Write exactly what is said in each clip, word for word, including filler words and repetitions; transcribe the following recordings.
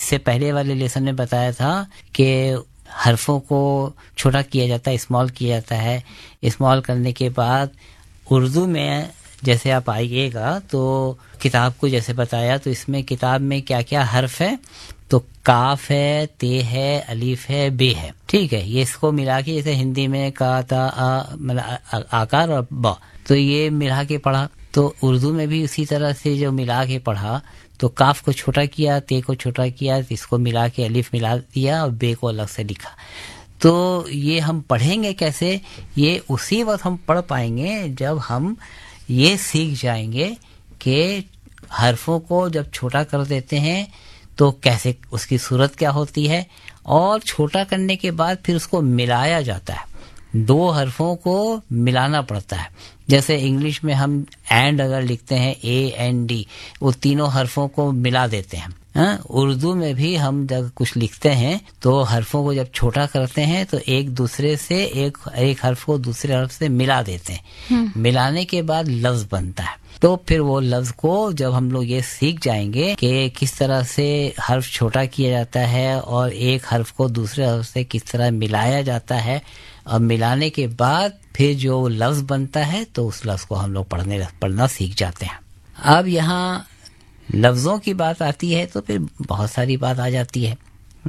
سے پہلے والے لیسن میں بتایا تھا کہ حرفوں کو چھوٹا کیا جاتا ہے، اسمال کیا جاتا ہے. اسمال کرنے کے بعد اردو میں جیسے آپ آئیے گا تو کتاب کو جیسے بتایا تو اس میں کتاب میں کیا کیا حرف ہے، تو کاف ہے، تے ہے، الف ہے، بے ہے. ٹھیک ہے، یہ اس کو ملا کے جیسے ہندی میں کا تا آ مطلب آکار اور با، تو یہ ملا کے پڑھا. تو اردو میں بھی اسی طرح سے جو ملا کے پڑھا، تو کاف کو چھوٹا کیا، تے کو چھوٹا کیا، اس کو ملا کے الف ملا دیا اور بے کو الگ سے لکھا. تو یہ ہم پڑھیں گے کیسے؟ یہ اسی وقت ہم پڑھ پائیں گے جب ہم یہ سیکھ جائیں گے کہ حرفوں کو جب چھوٹا کر دیتے ہیں تو کیسے اس کی صورت کیا ہوتی ہے، اور چھوٹا کرنے کے بعد پھر اس کو ملایا جاتا ہے. دو حرفوں کو ملانا پڑتا ہے. جیسے انگلش میں ہم اینڈ اگر لکھتے ہیں، اے این ڈی، وہ تینوں حرفوں کو ملا دیتے ہیں. ہاں، اردو میں بھی ہم جب کچھ لکھتے ہیں تو حرفوں کو جب چھوٹا کرتے ہیں تو ایک دوسرے سے ایک ایک حرف کو دوسرے حرف سے ملا دیتے ہیں. ملانے کے بعد لفظ بنتا ہے. تو پھر وہ لفظ کو جب ہم لوگ یہ سیکھ جائیں گے کہ کس طرح سے حرف چھوٹا کیا جاتا ہے اور ایک حرف کو دوسرے حرف سے کس طرح ملایا جاتا ہے، اور ملانے کے بعد پھر جو لفظ بنتا ہے تو اس لفظ کو ہم لوگ پڑھنے پڑھنا سیکھ جاتے ہیں. اب یہاں لفظوں کی بات آتی ہے تو پھر بہت ساری بات آ جاتی ہے.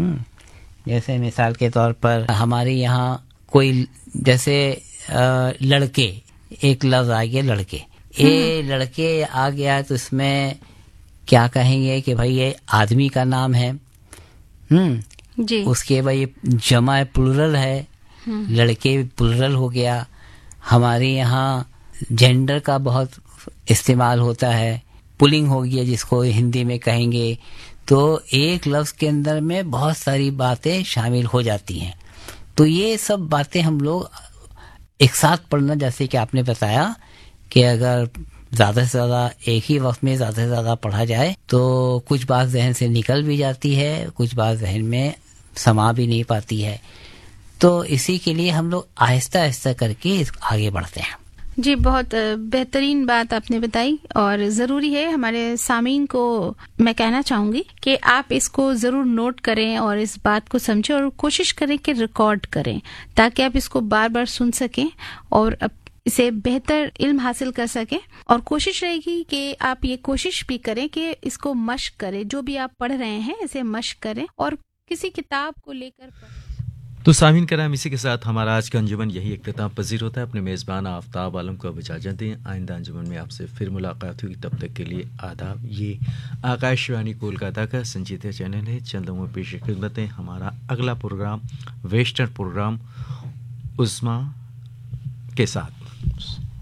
جیسے مثال کے طور پر ہمارے یہاں کوئی جیسے لڑکے، ایک لفظ آ گیا لڑکے، اے لڑکے آ گیا تو اس میں کیا کہیں گے کہ بھائی یہ آدمی کا نام ہے. ہم جی اس کے بھائی جمع پلورل ہے، لڑکے پلورل ہو گیا. ہمارے یہاں جینڈر کا بہت استعمال ہوتا ہے، پولنگ ہو گیا جس کو ہندی میں کہیں گے. تو ایک لفظ کے اندر میں بہت ساری باتیں شامل ہو جاتی ہیں. تو یہ سب باتیں ہم لوگ ایک ساتھ پڑھنا، جیسے کہ آپ نے بتایا کہ اگر زیادہ سے زیادہ ایک ہی وقت میں زیادہ سے زیادہ پڑھا جائے تو کچھ بات ذہن سے نکل بھی جاتی ہے، کچھ بات ذہن میں سما بھی نہیں پاتی ہے. تو اسی کے لیے ہم لوگ آہستہ آہستہ کر کے آگے بڑھتے ہیں. جی، بہت بہترین بات آپ نے بتائی، اور ضروری ہے ہمارے سامعین کو میں کہنا چاہوں گی کہ آپ اس کو ضرور نوٹ کریں اور اس بات کو سمجھیں اور کوشش کریں کہ ریکارڈ کریں تاکہ آپ اس کو بار بار سن سکیں اور اسے بہتر علم حاصل کر سکیں. اور کوشش رہے گی کہ آپ یہ کوشش بھی کریں کہ اس کو مشق کریں، جو بھی آپ پڑھ رہے ہیں اسے مشق کریں اور کسی کتاب کو لے کر پڑھیں. تو سامعین کرام، اسی کے ساتھ ہمارا آج کا انجمن یہی اختتام پذیر ہوتا ہے. اپنے میزبان آفتاب عالم کو اب اجازت دیں. آئندہ انجمن میں آپ سے پھر ملاقات ہوگی. تب تک کے لیے آداب. یہ آکاش وانی کولکاتہ کا سنجیدہ چینل ہے. چند میں پیش خدمت ہے ہمارا اگلا پروگرام ویسٹرن پروگرام عظما کے ساتھ.